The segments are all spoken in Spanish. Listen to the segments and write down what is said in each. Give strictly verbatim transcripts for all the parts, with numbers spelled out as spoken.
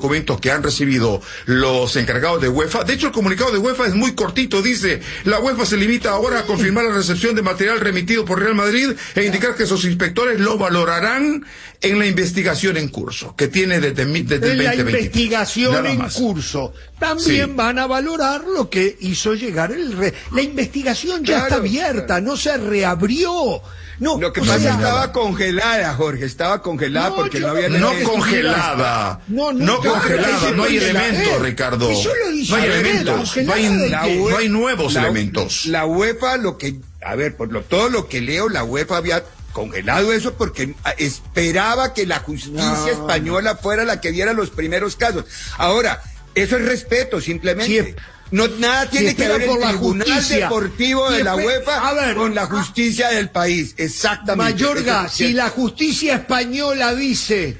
documentos que han recibido los encargados de UEFA. De hecho, el comunicado de UEFA es muy cortito. Dice, la UEFA se limita ahora a confirmar la recepción de material remitido por Real Madrid e indicar que sus inspectores lo valorarán en la investigación en curso, que tiene desde, desde el en la veinte veinte. investigación en curso. También sí. van a valorar lo que hizo llegar el re... La investigación ya claro, está abierta, claro. no se reabrió. No, lo que pasa es que estaba congelada, Jorge, estaba congelada no, porque no había... No congelada, no, no, no congelada, no hay elementos, Ricardo. No hay elementos, no hay, no hay nuevos la, elementos. La UEFA, lo que, a ver, por lo, todo lo que leo, la UEFA había congelado eso porque esperaba que la justicia no. española fuera la que diera los primeros casos. Ahora, eso es respeto, simplemente. Sí. No, nada tiene si que ver el Tribunal justicia, Deportivo de la UEFA ver, con la justicia del país. Exactamente. Mayorga, si la justicia española dice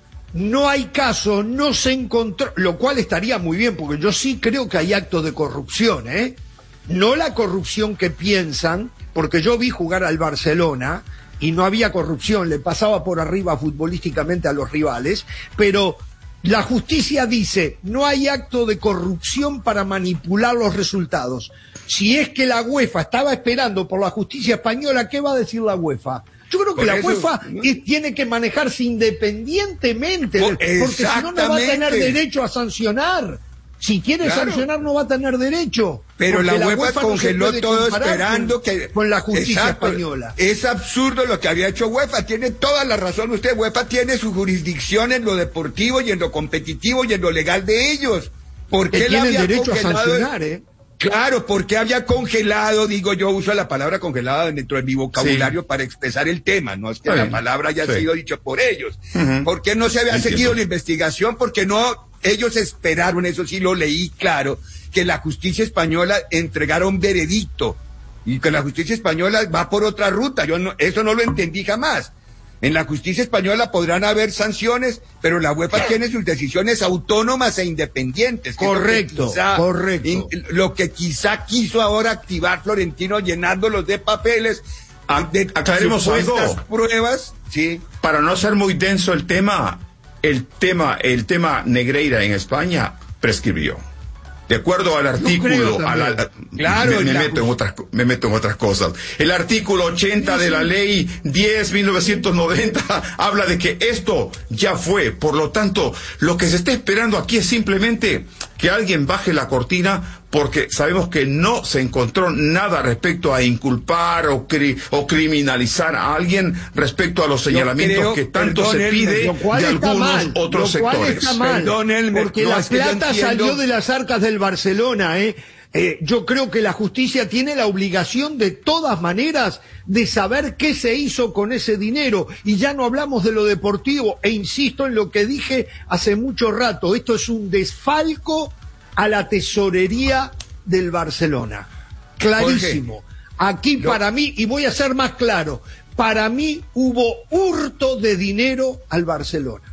no hay caso, no se encontró, lo cual estaría muy bien, porque yo sí creo que hay actos de corrupción, ¿eh? No la corrupción que piensan, porque yo vi jugar al Barcelona y no había corrupción, le pasaba por arriba futbolísticamente a los rivales, pero la justicia dice, no hay acto de corrupción para manipular los resultados. Si es que la UEFA estaba esperando por la justicia española, ¿qué va a decir la UEFA? Yo creo que por la eso, UEFA ¿no? es, tiene que manejarse independientemente, por, porque si no, no va a tener derecho a sancionar. Si quiere claro. sancionar, no va a tener derecho. Pero la UEFA, la UEFA congeló no todo esperando con, que... Con la justicia exacto, española. Es absurdo lo que había hecho UEFA. Tiene toda la razón usted. UEFA tiene su jurisdicción en lo deportivo y en lo competitivo y en lo legal de ellos. ¿Por qué la había derecho congelado? a sancionar, ¿eh? Claro, porque había congelado, digo yo, uso la palabra congelada dentro de mi vocabulario sí. para expresar el tema, no es que sí. la palabra haya sí. sido dicha por ellos. Uh-huh. ¿Por qué no se había Entiendo. seguido la investigación? Porque no... Ellos esperaron, eso sí lo leí claro, que la justicia española entregara un veredicto y que la justicia española va por otra ruta. Yo no, eso no lo entendí jamás. En la justicia española podrán haber sanciones, pero la UEFA tiene sus decisiones autónomas e independientes. Correcto, es lo que quizá, correcto. In, lo que quizá quiso ahora activar Florentino llenándolos de papeles. De Aclaremos algo. Pruebas, sí. Para no ser muy denso el tema. El tema, el tema Negreira en España prescribió. De acuerdo al artículo, a la, claro, me, me, meto en otras, me meto en otras cosas. El artículo ochenta de la ley diez mil novecientos noventa habla de que esto ya fue. Por lo tanto, lo que se está esperando aquí es simplemente que alguien baje la cortina, porque sabemos que no se encontró nada respecto a inculpar o, cri, o criminalizar a alguien respecto a los señalamientos creo, que tanto se pide de algunos mal, otros sectores. Está mal, perdón, Elmer, porque no, la es que plata salió de las arcas del Barcelona, ¿eh? Eh, yo creo que la justicia tiene la obligación de todas maneras de saber qué se hizo con ese dinero, y ya no hablamos de lo deportivo, e insisto en lo que dije hace mucho rato, esto es un desfalco a la tesorería del Barcelona, clarísimo. Jorge, aquí no. para mí, y voy a ser más claro, para mí hubo hurto de dinero al Barcelona.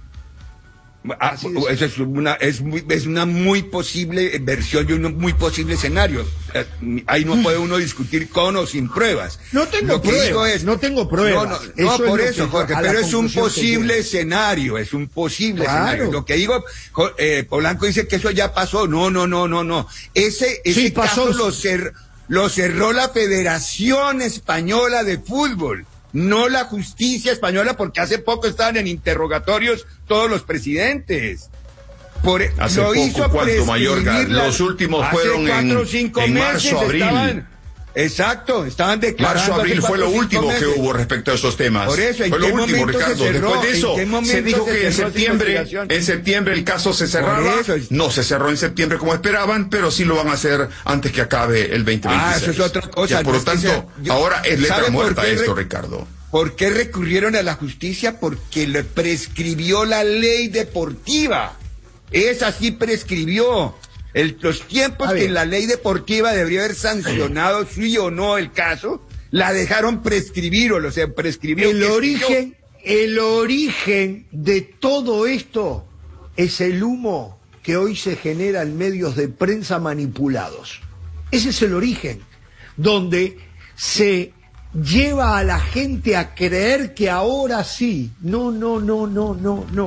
Ah, eso es una, es muy, es una muy posible versión y un muy posible escenario. Ahí no puede uno discutir con o sin pruebas. No tengo Lo que pruebas, digo es, no tengo pruebas. No, no, no por eso, Jorge, pero es un posible escenario, es un posible claro. escenario. Lo que digo, eh, Polanco dice que eso ya pasó. No, no, no, no, no. Ese, ese sí, caso pasó. lo, cer, lo cerró la Federación Española de Fútbol. No la justicia española, porque hace poco estaban en interrogatorios todos los presidentes. Por, hace lo poco, hizo ¿cuánto, Mayorga? Los últimos fueron en, o cinco en meses marzo, abril. Estaban, exacto, estaban declarando. Marzo, abril fue lo último meses. que hubo respecto a esos temas. Por eso, ¿en fue qué lo último, Ricardo. Se cerró? Después de eso, se dijo se que en septiembre, en septiembre el caso se cerraba. No se cerró en septiembre como esperaban, pero sí lo van a hacer antes que acabe el veinte veintiséis. Ah, eso es otra cosa. Ya, por lo tanto, sea, yo, ahora es letra muerta esto, Ricardo. ¿Por qué recurrieron a la justicia? Porque le prescribió la ley deportiva. Esa sí prescribió. El, los tiempos que en la ley deportiva debería haber sancionado, sí o no el caso, la dejaron prescribir, o sea, prescribió. El origen, el origen de todo esto es el humo que hoy se genera en medios de prensa manipulados. Ese es el origen, donde se lleva a la gente a creer que ahora sí. No, no, no, no, no, no.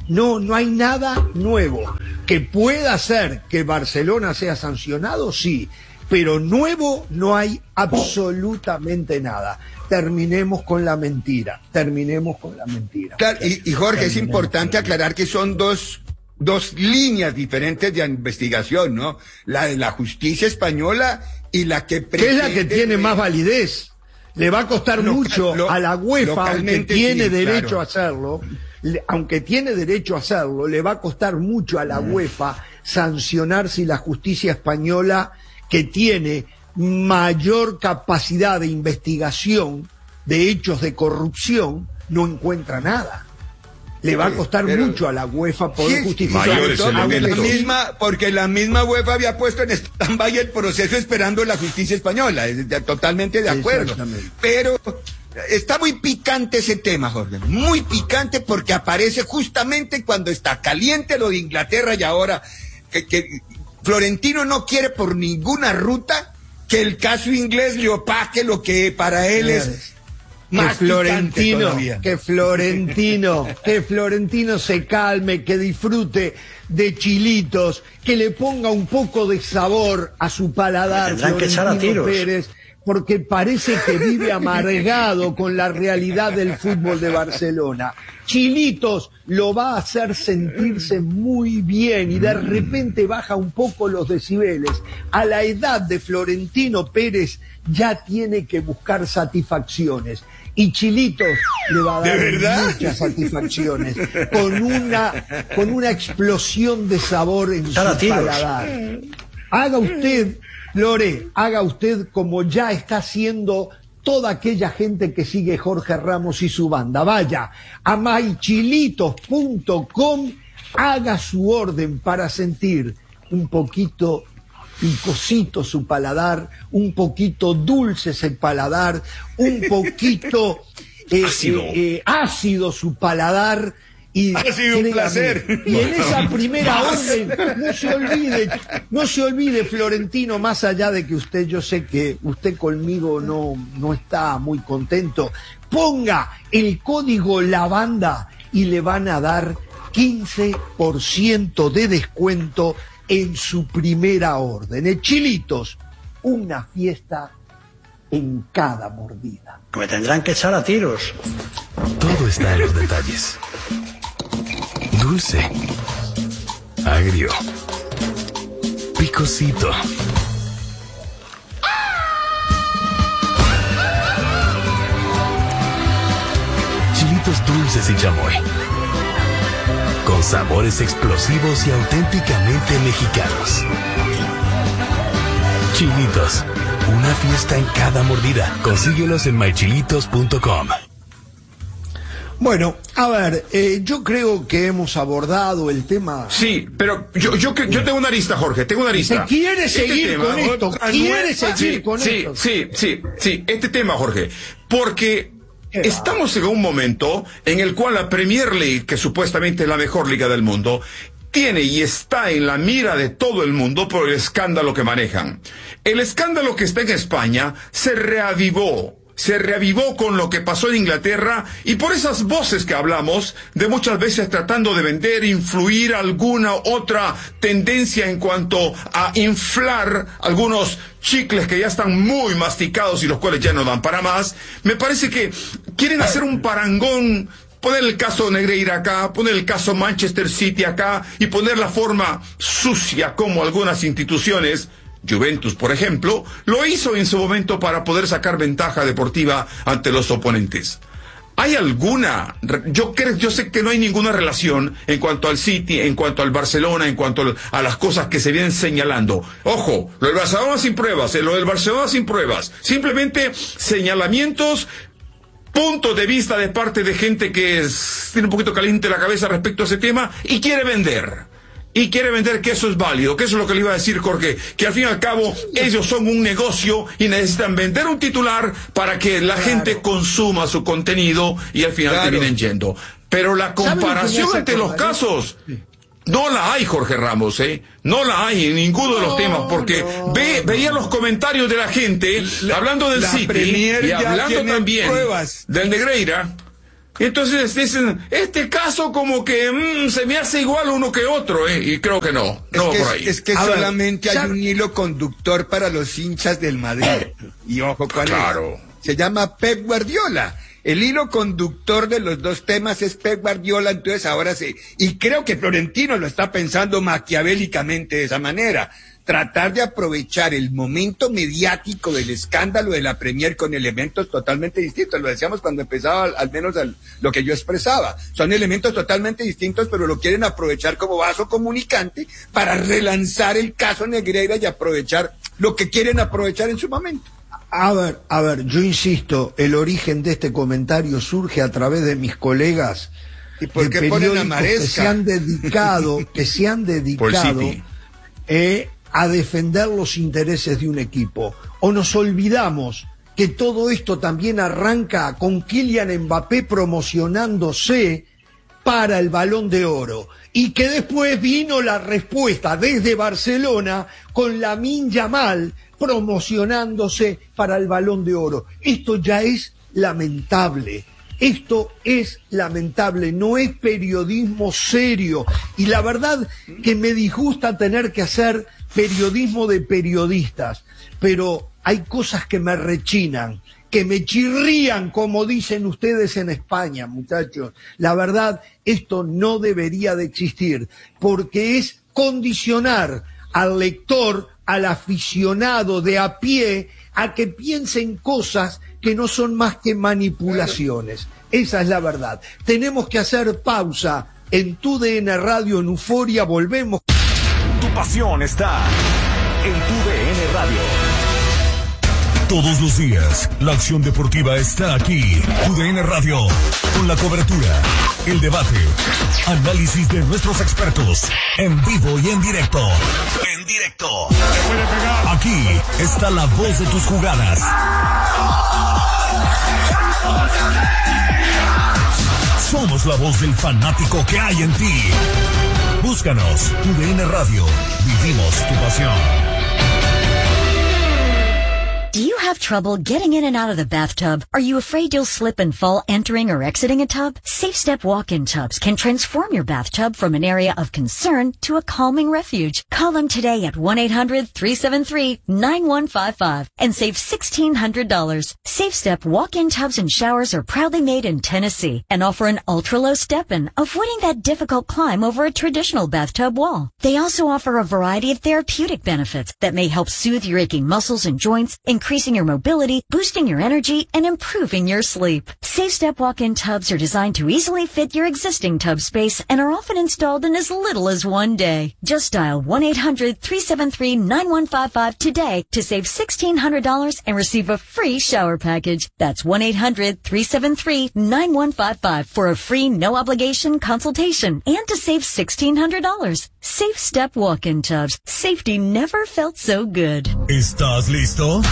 No, no hay nada nuevo. Que pueda ser que Barcelona sea sancionado, sí, pero nuevo no hay absolutamente nada. Terminemos con la mentira, terminemos con la mentira. Claro, y, y Jorge, terminemos es importante aclarar que son dos, dos líneas diferentes de investigación, ¿no? La de la justicia española y la que ¿Qué es la que tiene más validez? Le va a costar local, mucho lo, a la UEFA, aunque tiene sí, derecho claro. a hacerlo, le, aunque tiene derecho a hacerlo, le va a costar mucho a la mm. UEFA sancionar si la justicia española, que tiene mayor capacidad de investigación de hechos de corrupción, no encuentra nada. Le va a costar pero, mucho a la UEFA poder sí, justificar esto, la misma, porque la misma UEFA había puesto en stand-by el proceso esperando la justicia española, totalmente de acuerdo. Pero está muy picante ese tema, Jorge, muy picante porque aparece justamente cuando está caliente lo de Inglaterra y ahora que, que Florentino no quiere por ninguna ruta que el caso inglés le opaque lo que para él sí, es más que Florentino, que Florentino, que Florentino se calme, que disfrute de chilitos, que le ponga un poco de sabor a su paladar, Florentino Pérez, porque parece que vive amargado con la realidad del fútbol de Barcelona. Chilitos lo va a hacer sentirse muy bien y de repente baja un poco los decibeles. A la edad de Florentino Pérez ya tiene que buscar satisfacciones. Y Chilitos le va a dar muchas satisfacciones, con una, con una explosión de sabor en su paladar. Haga usted, Lore, haga usted como ya está haciendo toda aquella gente que sigue Jorge Ramos y su banda. Vaya a my chilitos punto com, haga su orden para sentir un poquito picosito su paladar, un poquito dulce ese paladar, un poquito eh, ácido. Eh, eh, ácido su paladar. Y ha sido un placer. Y en esa primera orden, no se olvide, no se olvide, Florentino, más allá de que usted, yo sé que usted conmigo no, no está muy contento, ponga el código lavanda y le van a dar quince por ciento de descuento en su primera orden. En Chilitos, una fiesta en cada mordida. Me tendrán que echar a tiros. Todo está en los detalles. Dulce, agrio, picosito. Chilitos dulces y chamoy, con sabores explosivos y auténticamente mexicanos. Chilitos, una fiesta en cada mordida. Consíguelos en my chilitos punto com. Bueno, a ver, eh, yo creo que hemos abordado el tema. Sí, pero yo yo yo tengo una lista, Jorge, tengo una lista. ¿Se quiere seguir este con tema, esto? ¿Quiere seguir sí, con sí, esto? Sí, sí, sí, este tema, Jorge, porque estamos en un momento en el cual la Premier League, que supuestamente es la mejor liga del mundo, tiene y está en la mira de todo el mundo por el escándalo que manejan. El escándalo que está en España se reavivó. Se reavivó con lo que pasó en Inglaterra y por esas voces que hablamos, de muchas veces tratando de vender, influir alguna otra tendencia en cuanto a inflar algunos chicles que ya están muy masticados y los cuales ya no dan para más. Me parece que quieren hacer un parangón, poner el caso Negreira acá, poner el caso Manchester City acá y poner la forma sucia como algunas instituciones, Juventus, por ejemplo, lo hizo en su momento para poder sacar ventaja deportiva ante los oponentes. ¿Hay alguna? Yo creo, yo sé que no hay ninguna relación en cuanto al City, en cuanto al Barcelona, en cuanto a las cosas que se vienen señalando. Ojo, lo del Barcelona sin pruebas, eh, lo del Barcelona sin pruebas. Simplemente señalamientos, puntos de vista de parte de gente que es, tiene un poquito caliente la cabeza respecto a ese tema y quiere vender. Y quiere vender que eso es válido, que eso es lo que le iba a decir Jorge, que al fin y al cabo ellos son un negocio y necesitan vender un titular para que la claro. gente consuma su contenido y al final claro. terminen yendo. Pero la comparación entre los casos no la hay, Jorge Ramos, ¿eh? No la hay en ninguno de los no, temas, porque no, ve, no. veía los comentarios de la gente la, hablando del City y hablando también pruebas. del Negreira. Entonces dicen, este caso como que mmm, se me hace igual uno que otro, ¿eh? Y creo que no, es no que, por ahí. Es que A solamente ver, hay ¿sabe? un hilo conductor para los hinchas del Madrid. Y ojo, ¿cuál Claro. es? Se llama Pep Guardiola. El hilo conductor de los dos temas es Pep Guardiola, entonces ahora sí. Y creo que Florentino lo está pensando maquiavélicamente de esa manera. Tratar de aprovechar el momento mediático del escándalo de la Premier con elementos totalmente distintos. Lo decíamos cuando empezaba, al, al menos al, lo que yo expresaba. Son elementos totalmente distintos, pero lo quieren aprovechar como vaso comunicante para relanzar el caso Negreira y aprovechar lo que quieren aprovechar en su momento. A ver, a ver, yo insisto, el origen de este comentario surge a través de mis colegas ¿Y por de qué ponen a periódicos que Maresca? se han dedicado, que se han dedicado eh, a defender los intereses de un equipo. O nos olvidamos que todo esto también arranca con Kylian Mbappé promocionándose para el Balón de Oro y que después vino la respuesta desde Barcelona con Lamine Yamal promocionándose para el Balón de Oro. Esto ya es lamentable. Esto es lamentable, no es periodismo serio. Y la verdad que me disgusta tener que hacer periodismo de periodistas, pero hay cosas que me rechinan, que me chirrían, como dicen ustedes en España, muchachos. La verdad, esto no debería de existir, porque es condicionar al lector, al aficionado de a pie, a que piensen cosas que no son más que manipulaciones. Esa es la verdad. Tenemos que hacer pausa en Tu D N Radio, en Euforia, volvemos. Tu pasión está en Tu D N Radio. Todos los días, la acción deportiva está aquí. Tu D N Radio, con la cobertura, el debate, análisis de nuestros expertos, en vivo y en directo. En directo. Aquí está la voz de tus jugadas. Somos la voz del fanático que hay en ti. Búscanos, Tu D N Radio. Vivimos tu pasión. Do you have trouble getting in and out of the bathtub? Are you afraid you'll slip and fall entering or exiting a tub? Safe Step walk-in tubs can transform your bathtub from an area of concern to a calming refuge. Call them today at one eight hundred three seven three nine one five five and save sixteen hundred dollars. Safe Step walk-in tubs and showers are proudly made in Tennessee and offer an ultra-low step-in, avoiding that difficult climb over a traditional bathtub wall. They also offer a variety of therapeutic benefits that may help soothe your aching muscles and joints, increasing your mobility, boosting your energy, and improving your sleep. Safe Step walk-in tubs are designed to easily fit your existing tub space and are often installed in as little as one day. Just dial one eight hundred three seven three nine one five five today to save sixteen hundred dollars and receive a free shower package. That's one eight hundred three seven three nine one five five for a free no-obligation consultation and to save sixteen hundred dollars. Safe Step walk-in tubs. Safety never felt so good. ¿Estás listo?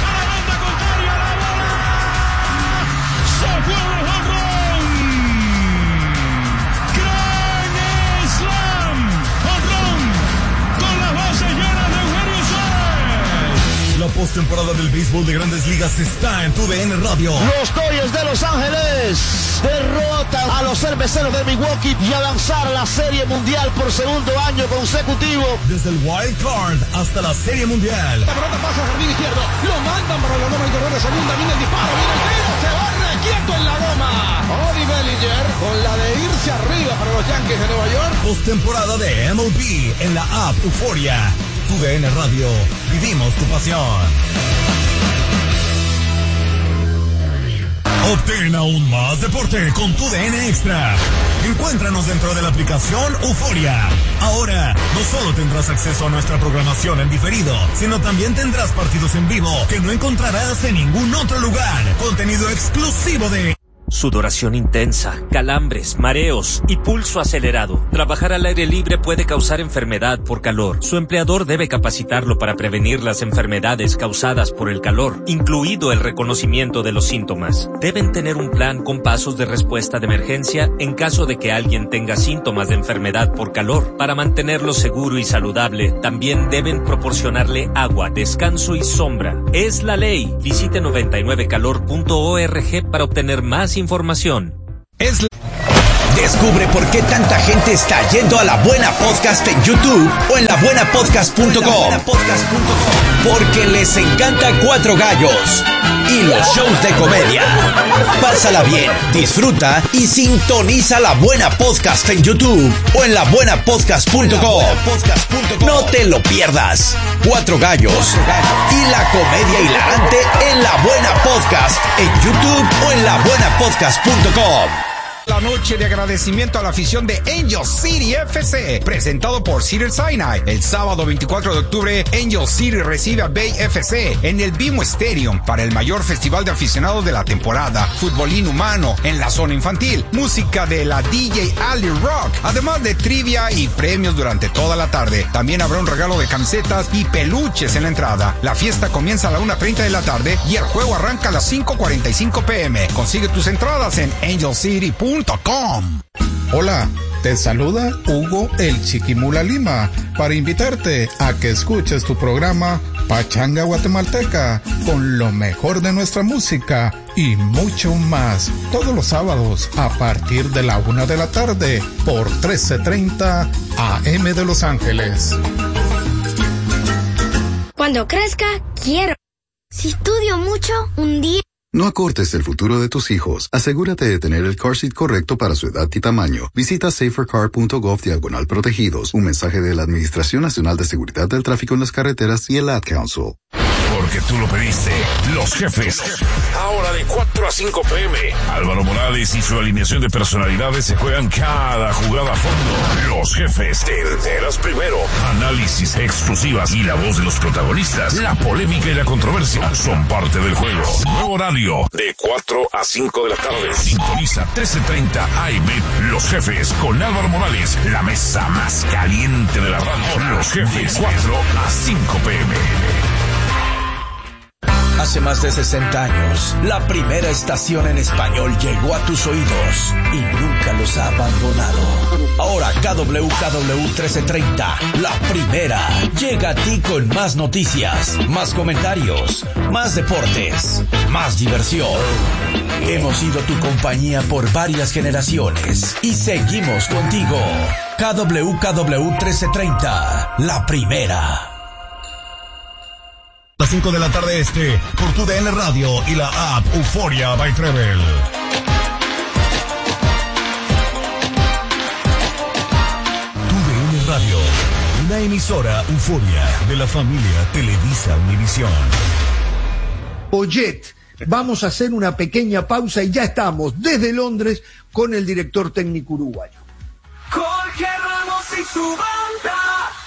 La postemporada del béisbol de Grandes Ligas está en Tu D N Radio. Los Dodgers de Los Ángeles derrotan a los cerveceros de Milwaukee y avanzar a la Serie Mundial por segundo año consecutivo. Desde el Wild Card hasta la Serie Mundial. La pelota pasa al jardín izquierdo, lo mandan para la loma y correr de segunda, viene el disparo, viene el tiro, se va requieto en la loma. Cody Bellinger con la de irse arriba para los Yankees de Nueva York. Postemporada de M L B en la app Euforia. Tu D N Radio, vivimos tu pasión. Obtén aún más deporte con Tu D N Extra. Encuéntranos dentro de la aplicación Euforia. Ahora, no solo tendrás acceso a nuestra programación en diferido, sino también tendrás partidos en vivo que no encontrarás en ningún otro lugar. Contenido exclusivo de... Sudoración intensa, calambres, mareos y pulso acelerado. Trabajar al aire libre puede causar enfermedad por calor. Su empleador debe capacitarlo para prevenir las enfermedades causadas por el calor, incluido el reconocimiento de los síntomas. Deben tener un plan con pasos de respuesta de emergencia en caso de que alguien tenga síntomas de enfermedad por calor. Para mantenerlo seguro y saludable, también deben proporcionarle agua, descanso y sombra. Es la ley. Visite noventa y nueve calor punto org para obtener más información. Es la... Descubre por qué tanta gente está yendo a La Buena Podcast en YouTube o en la buena podcast punto com. Porque les encanta Cuatro Gallos y los shows de comedia. Pásala bien, disfruta y sintoniza La Buena Podcast en YouTube o en la buena podcast punto com. No te lo pierdas. Cuatro Gallos y la comedia hilarante en La Buena Podcast en YouTube o en la buena podcast punto com. La noche de agradecimiento a la afición de Angel City F C, presentado por Cedar Sinai. El sábado veinticuatro de octubre, Angel City recibe a Bay F C en el BMO Stadium para el mayor festival de aficionados de la temporada. Fútbol inhumano en la zona infantil, música de la D J Ali Rock, además de trivia y premios durante toda la tarde. También habrá un regalo de camisetas y peluches en la entrada. La fiesta comienza a la una treinta de la tarde y el juego arranca a las cinco cuarenta y cinco pm. Consigue tus entradas en angel city punto com. Hola, te saluda Hugo el Chiquimula Lima para invitarte a que escuches tu programa Pachanga Guatemalteca con lo mejor de nuestra música y mucho más todos los sábados a partir de la una de la tarde por trece treinta A M de Los Ángeles. Cuando crezca, quiero. Si estudio mucho, un día... No acortes el futuro de tus hijos. Asegúrate de tener el car seat correcto para su edad y tamaño. Visita safercar punto gov diagonal protegidos. Un mensaje de la Administración Nacional de Seguridad del Tráfico en las Carreteras y el Ad Council. Porque tú lo pediste. Los jefes. Ahora de cuatro a cinco pm. Álvaro Morales y su alineación de personalidades se juegan cada jugada a fondo. Los jefes. Te enteras primero. Análisis exclusivas y la voz de los protagonistas. La polémica y la controversia son parte del juego. Nuevo horario de cuatro a cinco de la tarde. Sintoniza trece treinta A M. Los jefes con Álvaro Morales. La mesa más caliente de la radio. Los jefes. cuatro a cinco pm. Hace más de sesenta años, la primera estación en español llegó a tus oídos y nunca los ha abandonado. Ahora K W K W trece treinta, la primera, llega a ti con más noticias, más comentarios, más deportes, más diversión. Hemos sido tu compañía por varias generaciones y seguimos contigo. K W K W trece treinta, la primera. Las cinco de la tarde este, por tu D N Radio y la app Euforia by Treble. Tu D N Radio, una emisora Euforia de la familia Televisa Univisión. Poyet, vamos a hacer una pequeña pausa y ya estamos desde Londres con el director técnico uruguayo. Jorge Ramos y su banda.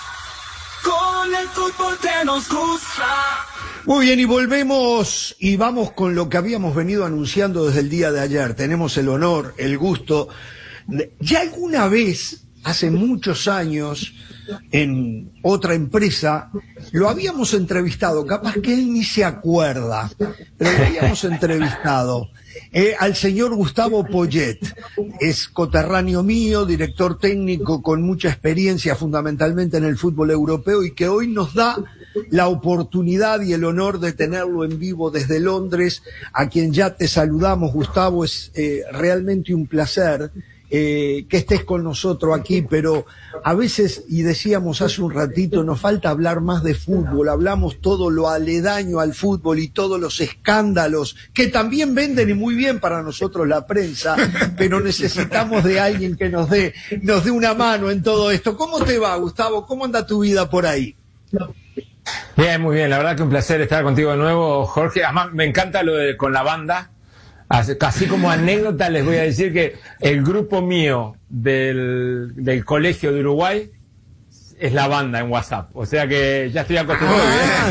Con el fútbol que nos gusta. Muy bien, y volvemos y vamos con lo que habíamos venido anunciando desde el día de ayer. Tenemos el honor, el gusto. De... Ya alguna vez, hace muchos años, en otra empresa, lo habíamos entrevistado, capaz que él ni se acuerda, pero lo habíamos entrevistado. Eh, al señor Gustavo Poyet, es coterráneo mío, director técnico con mucha experiencia fundamentalmente en el fútbol europeo y que hoy nos da la oportunidad y el honor de tenerlo en vivo desde Londres, a quien ya te saludamos, Gustavo. Es eh, realmente un placer eh, que estés con nosotros aquí, pero a veces, y decíamos hace un ratito, nos falta hablar más de fútbol, hablamos todo lo aledaño al fútbol y todos los escándalos que también venden y muy bien para nosotros la prensa, pero necesitamos de alguien que nos dé, nos dé una mano en todo esto. ¿Cómo te va, Gustavo? ¿Cómo anda tu vida por ahí? Bien, muy bien, la verdad que un placer estar contigo de nuevo, Jorge. Además me encanta lo de con la banda. Así como anécdota les voy a decir que el grupo mío del, del colegio de Uruguay es la banda en WhatsApp, o sea que ya estoy acostumbrado.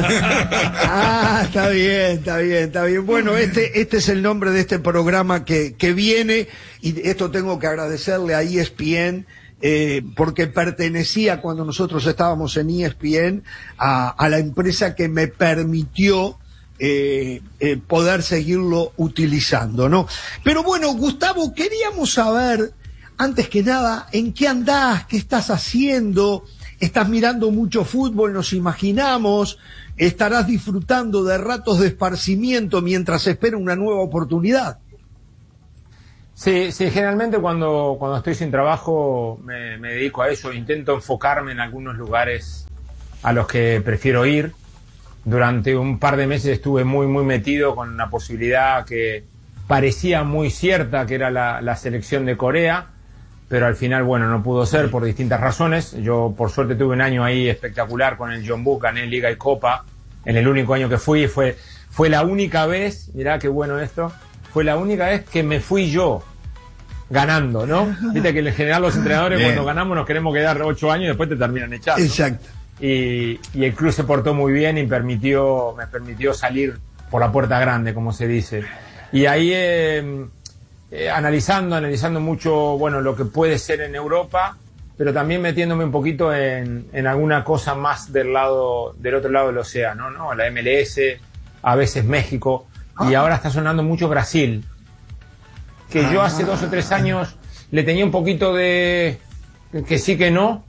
Ah, ah, está bien, está bien, está bien. Bueno, este, este es el nombre de este programa que, que viene, y esto tengo que agradecerle a E S P N, eh, porque pertenecía cuando nosotros estábamos en E S P N a, a la empresa que me permitió Eh, eh, poder seguirlo utilizando, ¿no? Pero bueno, Gustavo, queríamos saber, antes que nada, ¿en qué andás? ¿Qué estás haciendo? ¿Estás mirando mucho fútbol? Nos imaginamos. ¿Estarás disfrutando de ratos de esparcimiento mientras espera una nueva oportunidad? Sí, sí, generalmente cuando, cuando estoy sin trabajo me, me dedico a eso, intento enfocarme en algunos lugares a los que prefiero ir. Durante un par de meses estuve muy, muy metido con una posibilidad que parecía muy cierta, que era la, la selección de Corea, pero al final, bueno, no pudo ser por distintas razones. Yo, por suerte, tuve un año ahí espectacular con el Jeonbuk, gané Liga y Copa, en el único año que fui. Fue, fue la única vez, mirá qué bueno esto, fue la única vez que me fui yo ganando, ¿no? Viste que en general los entrenadores Bien. cuando ganamos nos queremos quedar ocho años y después te terminan echando. Exacto. Y, y el club se portó muy bien y permitió, me permitió salir por la puerta grande, como se dice. Y ahí eh, eh, analizando, analizando mucho, bueno, lo que puede ser en Europa, pero también metiéndome un poquito en, en alguna cosa más del lado, del otro lado del océano, ¿no? La M L S, a veces México, y ahora está sonando mucho Brasil, que yo hace dos o tres años le tenía un poquito de que sí que no,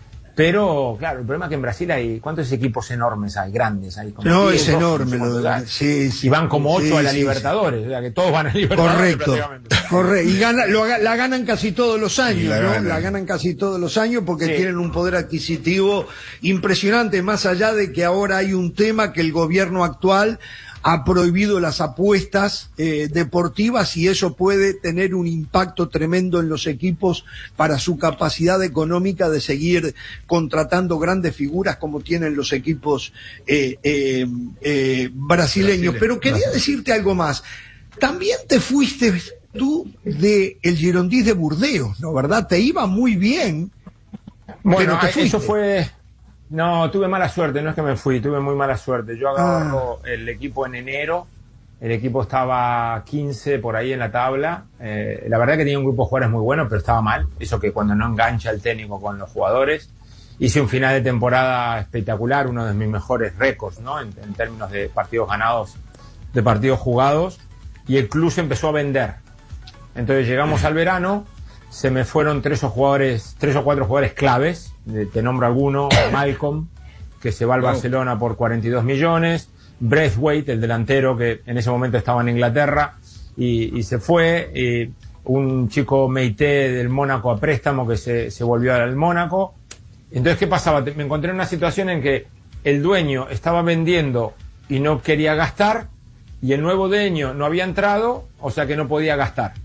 pero claro, el problema es que en Brasil hay ¿cuántos equipos enormes hay? Grandes hay. Como no, diez, es enorme. Lo de, sí, sí, y van como ocho sí, a la sí, Libertadores, sí. O sea que todos van a Libertadores. Correcto, correcto. Y gana, lo, la ganan casi todos los años, la ¿no? ganan. La ganan casi todos los años porque Sí. tienen un poder adquisitivo impresionante, más allá de que ahora hay un tema que el gobierno actual ha prohibido las apuestas eh, deportivas y eso puede tener un impacto tremendo en los equipos para su capacidad económica de seguir contratando grandes figuras como tienen los equipos eh, eh, eh, brasileños. Brasileño. Pero quería decirte algo más. También te fuiste tú de el Girondins de Burdeos, ¿no? ¿Verdad? Te iba muy bien. Bueno, pero te fuiste. eso fue... No, tuve mala suerte, no es que me fui, tuve muy mala suerte. Yo agarro ah. el equipo en enero, el equipo estaba quince por ahí en la tabla. Eh, la verdad que tenía un grupo de jugadores muy bueno, pero estaba mal. Eso que cuando no engancha el técnico con los jugadores. Hice un final de temporada espectacular, uno de mis mejores récords, ¿no? En, en términos de partidos ganados, de partidos jugados. Y el club se empezó a vender. Entonces llegamos al verano, se me fueron tres o jugadores, tres o cuatro jugadores claves. Te nombro alguno, Malcolm, que se va al Barcelona por cuarenta y dos millones, Braithwaite, el delantero que en ese momento estaba en Inglaterra y, y se fue, y un chico Meité del Mónaco a préstamo que se, se volvió al Mónaco. Entonces, ¿qué pasaba? Me encontré en una situación en que el dueño estaba vendiendo y no quería gastar, y el nuevo dueño no había entrado, o sea que no podía gastar.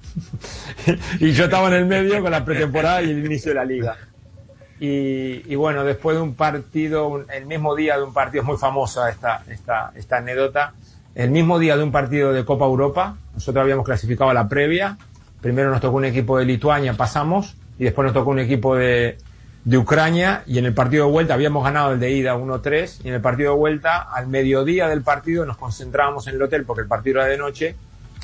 Y yo estaba en el medio con la pretemporada y el inicio de la liga. Y, y bueno, después de un partido, un, el mismo día de un partido, es muy famosa esta, esta, esta anécdota, el mismo día de un partido de Copa Europa, nosotros habíamos clasificado a la previa, primero nos tocó un equipo de Lituania, pasamos, y después nos tocó un equipo de, de Ucrania, y en el partido de vuelta habíamos ganado el de ida uno tres, y en el partido de vuelta, al mediodía del partido, nos concentrábamos en el hotel porque el partido era de noche,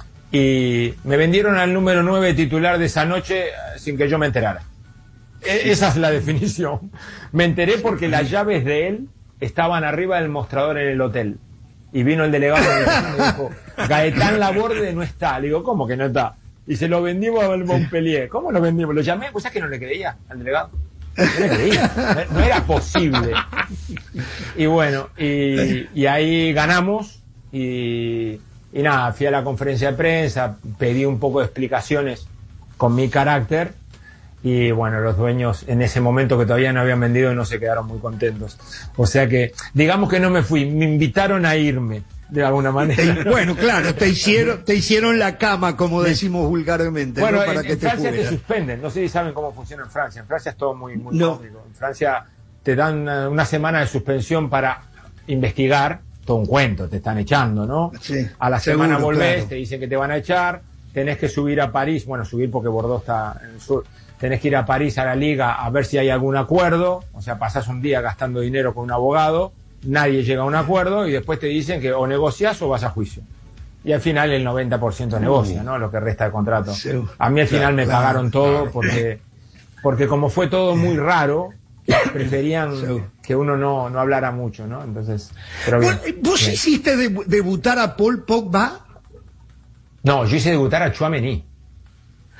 y me vendieron al número nueve titular de esa noche sin que yo me enterara. Esa es la definición. Me enteré porque las llaves de él estaban arriba del mostrador en el hotel. Y vino el delegado y me dijo, Gaetán Laborde no está. Le digo, ¿cómo que no está? Y se lo vendimos al Montpellier. ¿Cómo lo vendimos? Lo llamé, pues es que no le creía al delegado. No le creía. No era posible. Y bueno, y, y ahí ganamos. Y, y nada, fui a la conferencia de prensa, pedí un poco de explicaciones con mi carácter. Y bueno, los dueños en ese momento que todavía no habían vendido no se quedaron muy contentos. O sea que, digamos que no me fui, me invitaron a irme, de alguna manera. Te, bueno, claro, te hicieron, te hicieron la cama, como decimos vulgarmente. Bueno, ¿no? Para en, que en te Francia fueras. te suspenden, no sé si saben cómo funciona en Francia. En Francia es todo muy, muy no. cómico. En Francia te dan una, una semana de suspensión para investigar, todo un cuento, te están echando, ¿no? Sí, a la semana seguro, volvés, claro. te dicen que te van a echar, tenés que subir a París, bueno, subir porque Bordeaux está en el sur. Tenés que ir a París a la liga a ver si hay algún acuerdo, o sea, pasás un día gastando dinero con un abogado, nadie llega a un acuerdo y después te dicen que o negociás o vas a juicio. Y al final el noventa por ciento negocia, ¿no? Lo que resta del contrato. A mí al final me pagaron todo porque, porque como fue todo muy raro, preferían que uno no, no hablara mucho, ¿no? Entonces, pero bien. ¿Vos bien. hiciste debutar a Paul Pogba? No, yo hice debutar a Tchouaméni.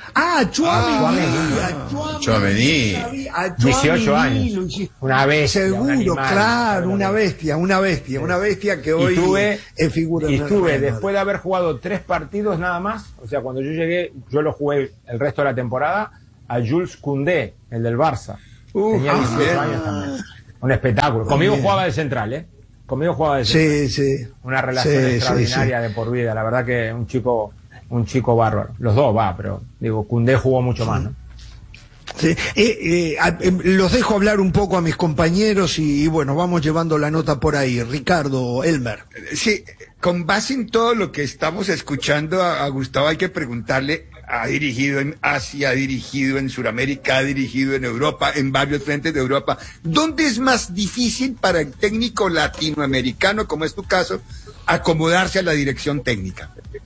Ah, Tchouaméni. Ah, Tchouaméni. dieciocho años. Una bestia. Seguro, un animal, claro, una bestia, una bestia, una bestia que hoy tuve, es figura. Y estuve, después de haber jugado tres partidos nada más, o sea, cuando yo llegué, yo lo jugué el resto de la temporada, a Jules Koundé, el del Barça. Uh, Tenía dieciocho ah, años también. Un espectáculo. Conmigo bien. Jugaba de central, ¿eh? Conmigo jugaba de central. Sí, sí. Una relación sí, extraordinaria sí, sí. de por vida. La verdad que un chico, un chico bárbaro. Los dos va, pero digo, Koundé jugó mucho más, ¿no? Sí. Eh, eh, eh, los dejo hablar un poco a mis compañeros y, y bueno, vamos llevando la nota por ahí. Ricardo, Elmer. Sí, con base en todo lo que estamos escuchando a, a Gustavo hay que preguntarle, ha dirigido en Asia, ha dirigido en Sudamérica, ha dirigido en Europa, en varios frentes de Europa. ¿Dónde es más difícil para el técnico latinoamericano, como es tu caso, acomodarse a la dirección técnica?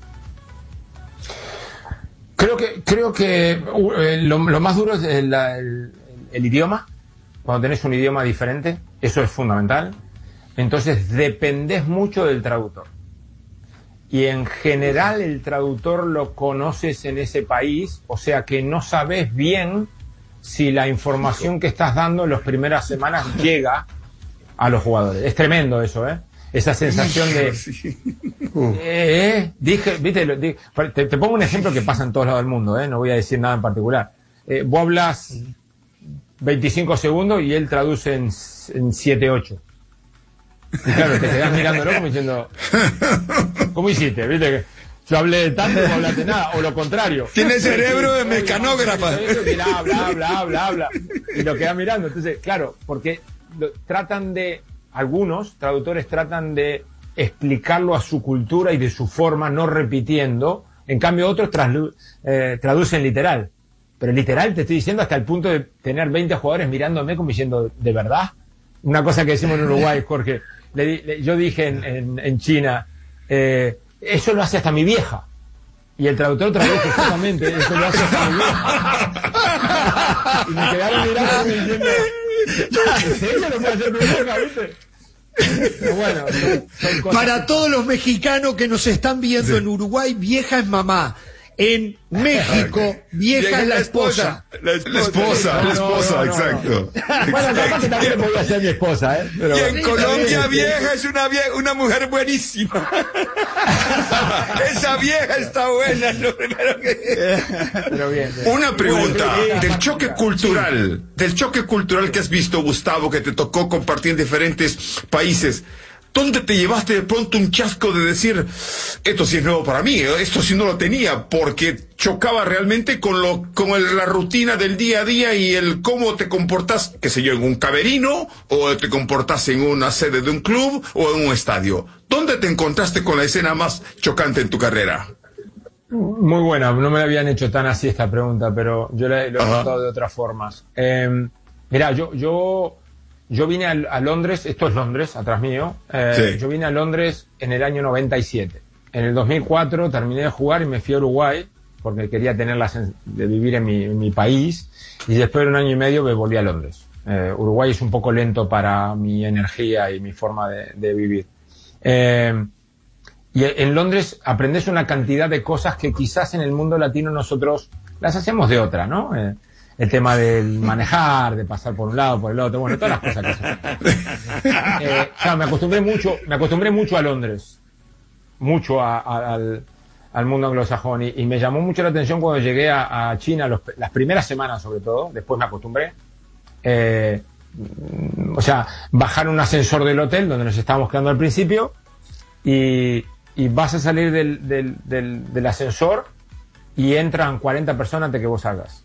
Creo que creo que eh, lo, lo más duro es el, el, el idioma. Cuando tenés un idioma diferente, eso es fundamental. Entonces dependés mucho del traductor. Y en general el traductor lo conoces en ese país, o sea que no sabes bien si la información que estás dando en las primeras semanas llega a los jugadores. Es tremendo eso, ¿eh? Esa sensación de... Eh, eh, dije, viste, dije, te, te pongo un ejemplo que pasa en todos lados del mundo, ¿eh? No voy a decir nada en particular. Eh, vos hablas veinticinco segundos y él traduce en, en siete, ocho. Y claro, te quedás mirándolo como diciendo, ¿cómo hiciste? ¿Viste? Que yo hablé tanto y no hablaste nada, o lo contrario. Tiene cerebro de mecanógrafa. Bla, bla, bla, bla, bla. Y lo queda mirando. Entonces, claro, porque lo, tratan de, algunos traductores tratan de explicarlo a su cultura y de su forma, no repitiendo. En cambio, otros traslu, eh, traducen literal. Pero literal te estoy diciendo hasta el punto de tener veinte jugadores mirándome como diciendo, ¿de verdad? Una cosa que decimos en Uruguay, Jorge. Le, le, yo dije en, en, en China, eh, eso lo hace hasta mi vieja. Y el traductor traduce exactamente, eso lo hace hasta mi vieja. Y me quedaron mirando diciendo, ¿en serio lo puede hacer tu vieja, viste? Pero bueno, son cosas. Para todos los mexicanos que nos están viendo sí. en Uruguay, vieja es mamá. En México, vieja es la esposa. La esposa, la esposa, exacto. Bueno, capaz que también podría ser mi esposa, ¿eh? Pero y en Colombia, vieja es una vieja, una mujer buenísima. Esa vieja está buena, lo primero que... Pero bien, bien. Una pregunta, del choque cultural, del choque cultural que has visto, Gustavo, que te tocó compartir en diferentes países. ¿Dónde te llevaste de pronto un chasco de decir, esto sí es nuevo para mí, esto sí no lo tenía, porque chocaba realmente con lo, con el, la rutina del día a día y el cómo te comportas, qué sé yo, en un camerino, o te comportas en una sede de un club, o en un estadio? ¿Dónde te encontraste con la escena más chocante en tu carrera? Muy buena, no me la habían hecho tan así esta pregunta, pero yo la, lo he notado de otras formas. Eh, mira, yo, yo, Yo vine a, a Londres, esto es Londres, atrás mío, eh, sí. Yo vine a Londres en el año noventa y siete. En el dos mil cuatro terminé de jugar y me fui a Uruguay, porque quería tener la sen- de vivir en mi, en mi país, y después de un año y medio me volví a Londres. Eh, Uruguay es un poco lento para mi energía y mi forma de, de vivir. Eh, y en Londres aprendes una cantidad de cosas que quizás en el mundo latino nosotros las hacemos de otra, ¿no? Eh, el tema del manejar, de pasar por un lado, por el otro, bueno, todas las cosas que se eh, claro, me acostumbré mucho, me acostumbré mucho a Londres, mucho a, a, al, al mundo anglosajón, y, y me llamó mucho la atención cuando llegué a, a China, los, las primeras semanas sobre todo, después me acostumbré, eh, o sea, bajar un ascensor del hotel donde nos estábamos quedando al principio, y, y vas a salir del, del, del, del ascensor y entran cuarenta personas antes que vos salgas.